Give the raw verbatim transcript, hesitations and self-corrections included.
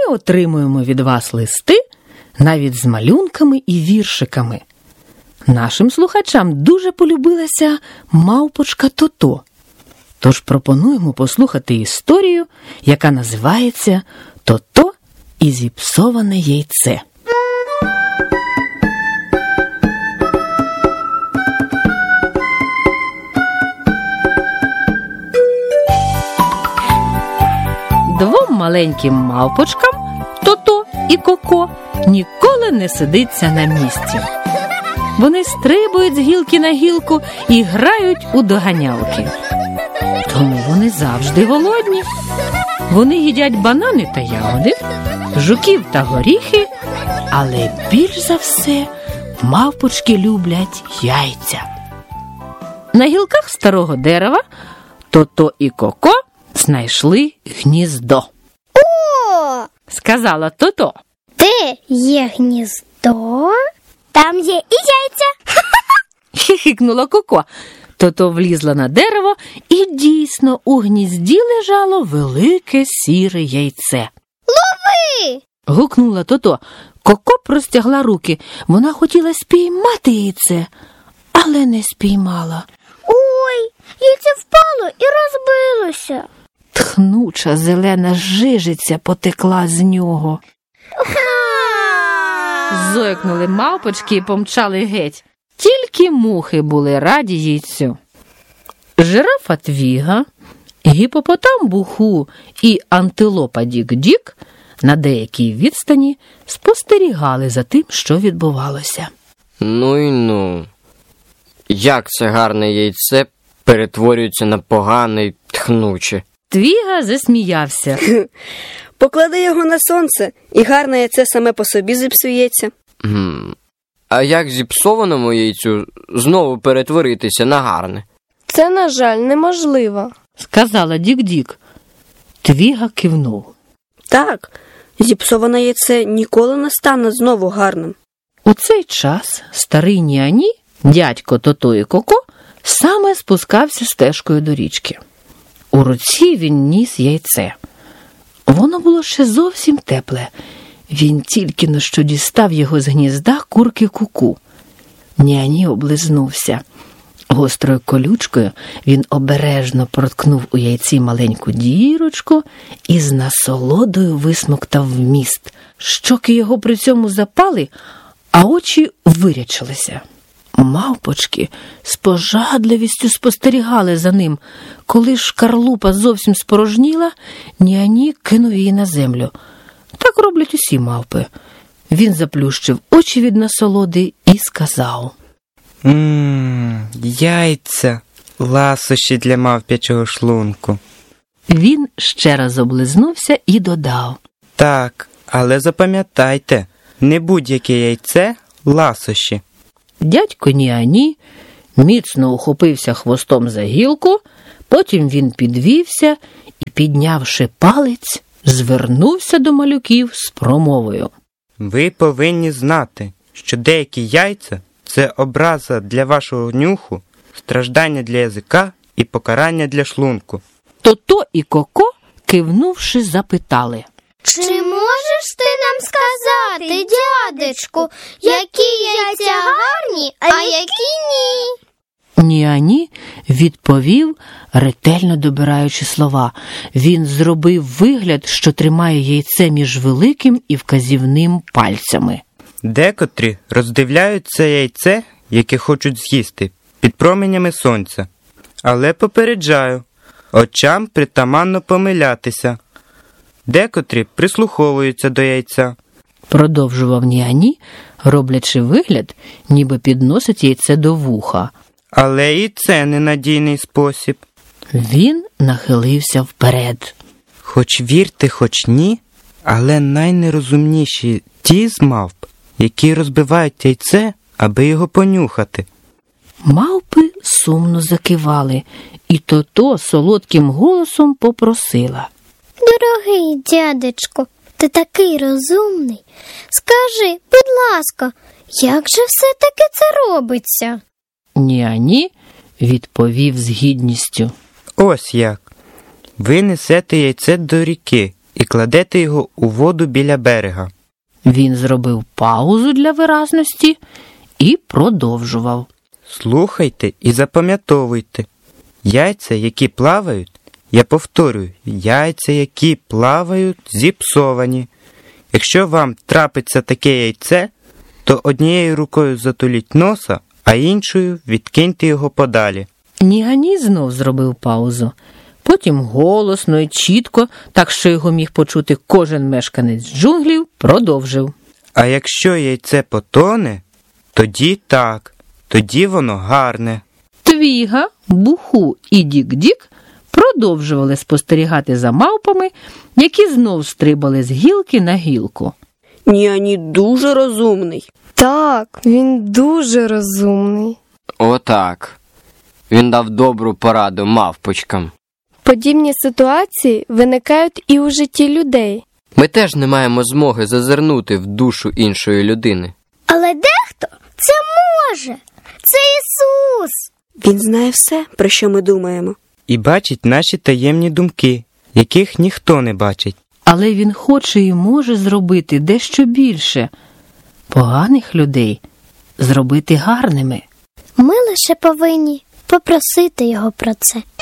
ми отримуємо від вас листи, навіть з малюнками і віршиками. Нашим слухачам дуже полюбилася мавпочка Тото. Тож пропонуємо послухати історію, яка називається «Тото і зіпсоване яйце». Двом маленьким мавпочкам, Тото і Коко, ніколи не сидиться на місці. Вони стрибують з гілки на гілку і грають у доганялки. Тому вони завжди голодні. Вони їдять банани та ягоди, жуків та горіхи, але більш за все мавпочки люблять яйця. На гілках старого дерева Тото і Коко знайшли гніздо. О! Сказала Тото. Де є гніздо? Там є і яйця. Хихикнула Коко. Тото влізла на дерево, і дійсно у гнізді лежало велике сіре яйце. Лови! Гукнула Тото. Коко простягла руки. Вона хотіла спіймати яйце, але не спіймала. Ой, яйце впало і розбилося. Тхнуча зелена жижиця потекла з нього. Зойкнули мавпочки і помчали геть. Тільки мухи були раді яйцю. Жирафа Твіга, гіпопотам Буху і антилопа Дік-Дік на деякій відстані спостерігали за тим, що відбувалося. Ну й ну. Як це гарне яйце перетворюється на погане й тхнуче? Твіга засміявся. Поклади його на сонце, і гарне яйце саме по собі зіпсується. Гм. А як зіпсованому яйцю знову перетворитися на гарне? Це, на жаль, неможливо, сказала Дік-Дік. Твіга кивнув. Так, зіпсоване яйце ніколи не стане знову гарним. У цей час старий Ніані, дядько Тото і Коко, саме спускався стежкою до річки. У руці він ніс яйце. Воно було ще зовсім тепле. Він тільки но що дістав його з гнізда курки Ку-ку. Ніані облизнувся. Гострою колючкою він обережно проткнув у яйці маленьку дірочку і з насолодою висмоктав вміст. Щоки його при цьому запали, а очі вирячилися. Мавпочки з пожадливістю спостерігали за ним. Коли шкарлупа зовсім спорожніла, Ніані кинув її на землю. Так роблять усі мавпи. Він заплющив очі від насолоди і сказав: Ммм, яйця, ласощі для мавпячого шлунку. Він ще раз облизнувся і додав: Так, але запам'ятайте, не будь-яке яйце – ласощі. Дядько Ніані міцно ухопився хвостом за гілку, потім він підвівся і, піднявши палець, звернувся до малюків з промовою. Ви повинні знати, що деякі яйця – це образа для вашого нюху, страждання для язика і покарання для шлунку. Тото і Коко, кивнувши, запитали: Чи можеш ти нам сказати, дядечку, які яйця гарні, а які ні? Ніані відповів, ретельно добираючи слова. Він зробив вигляд, що тримає яйце між великим і вказівним пальцями. Декотрі роздивляють це яйце, яке хочуть з'їсти, під променями сонця. Але попереджаю, очам притаманно помилятися. Декотрі прислуховуються до яйця. Продовжував Ніані, роблячи вигляд, ніби підносить яйце до вуха. Але і це ненадійний спосіб. Він нахилився вперед. Хоч вірте, хоч ні, але найнерозумніші ті з мавп, які розбивають яйце, аби його понюхати. Мавпи сумно закивали, і Тото солодким голосом попросила: Дорогий дядечко, ти такий розумний. Скажи, будь ласка, як же все-таки це робиться? Ніані відповів з гідністю: Ось як. Ви несете яйце до ріки і кладете його у воду біля берега. Він зробив паузу для виразності і продовжував. Слухайте і запам'ятовуйте. Яйця, які плавають, я повторюю, яйця, які плавають, зіпсовані. Якщо вам трапиться таке яйце, то однією рукою затуліть носа, а іншою відкиньте його подалі. Нігані знов зробив паузу. Потім голосно і чітко, так що його міг почути кожен мешканець джунглів, продовжив. А якщо яйце потоне, тоді так, тоді воно гарне. Твіга, Буху і Дік-Дік продовжували спостерігати за мавпами, які знов стрибали з гілки на гілку. Ніані дуже розумний. Так, він дуже розумний. Отак. Він дав добру пораду мавпочкам. Подібні ситуації виникають і у житті людей. Ми теж не маємо змоги зазирнути в душу іншої людини. Але дехто це може. Це Ісус. Він знає все, про що ми думаємо. І бачить наші таємні думки, яких ніхто не бачить. Але він хоче і може зробити дещо більше. Поганих людей зробити гарними. Ми лише повинні попросити його про це.